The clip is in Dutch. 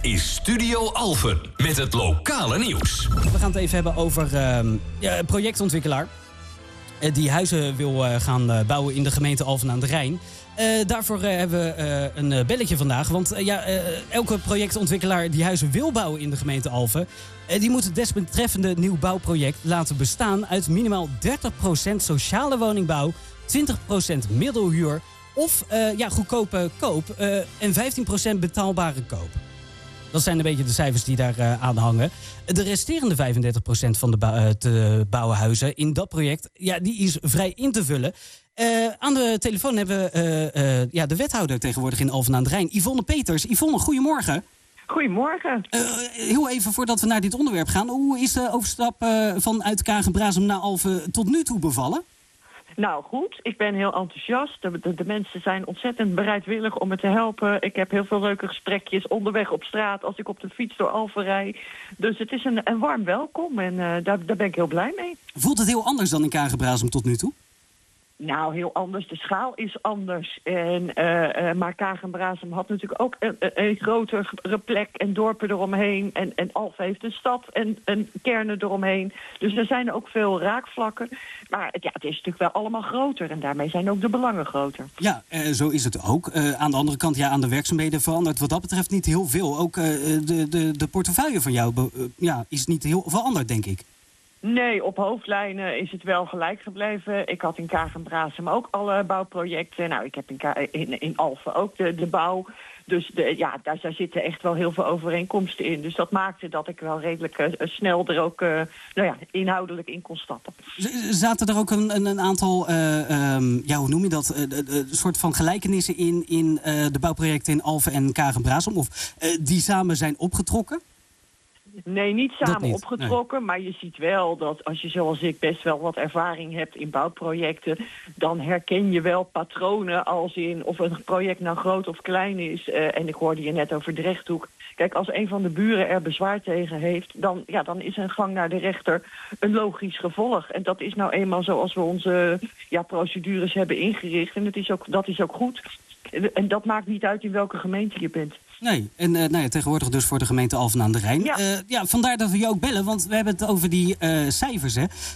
is Studio Alphen met het lokale nieuws. We gaan het even hebben over een projectontwikkelaar die huizen wil gaan bouwen in de gemeente Alphen aan de Rijn. Daarvoor hebben we een belletje vandaag. Want elke projectontwikkelaar die huizen wil bouwen in de gemeente Alphen, die moet het desbetreffende nieuwbouwproject laten bestaan uit minimaal 30% sociale woningbouw, 20% middelhuur of goedkope koop en 15% betaalbare koop. Dat zijn een beetje de cijfers die daar aan hangen. De resterende 35% van de te bouwen huizen in dat project, die is vrij in te vullen. Aan de telefoon hebben we de wethouder tegenwoordig in Alphen aan de Rijn, Yvonne Peters. Yvonne, goedemorgen. Goedemorgen. Heel even voordat we naar dit onderwerp gaan. Hoe is de overstap vanuit Kagen-Brasem naar Alphen tot nu toe bevallen? Nou goed, ik ben heel enthousiast. De mensen zijn ontzettend bereidwillig om me te helpen. Ik heb heel veel leuke gesprekjes onderweg op straat als ik op de fiets door Alphen rijd. Dus het is een warm welkom en daar ben ik heel blij mee. Voelt het heel anders dan in Kagen-Brasem tot nu toe? Nou, heel anders. De schaal is anders. Maar Kagen-Brasem had natuurlijk ook een grotere plek en dorpen eromheen. En Alphen heeft een stad en kernen eromheen. Dus er zijn ook veel raakvlakken. Maar het is natuurlijk wel allemaal groter. En daarmee zijn ook de belangen groter. Ja, zo is het ook. Aan de andere kant, aan de werkzaamheden verandert wat dat betreft niet heel veel. Ook de portefeuille van jou is niet heel veranderd, denk ik. Nee, op hoofdlijnen is het wel gelijk gebleven. Ik had in Kagen-Brasem ook alle bouwprojecten. Nou, ik heb in Alphen ook de bouw. Dus daar zitten echt wel heel veel overeenkomsten in. Dus dat maakte dat ik wel redelijk snel er ook inhoudelijk in kon stappen. Zaten er ook een aantal, hoe noem je dat, soort van gelijkenissen in de bouwprojecten in Alphen en Kagen-Brasem? Of die samen zijn opgetrokken? Nee, niet samen opgetrokken, maar je ziet wel dat als je zoals ik best wel wat ervaring hebt in bouwprojecten, dan herken je wel patronen als in of een project nou groot of klein is. En ik hoorde je net over de rechthoek. Kijk, als een van de buren er bezwaar tegen heeft, dan is een gang naar de rechter een logisch gevolg. En dat is nou eenmaal zoals we onze procedures hebben ingericht. En dat is ook goed. En dat maakt niet uit in welke gemeente je bent. Nee, en tegenwoordig dus voor de gemeente Alphen aan de Rijn. Vandaar dat we je ook bellen, want we hebben het over die cijfers. Hè.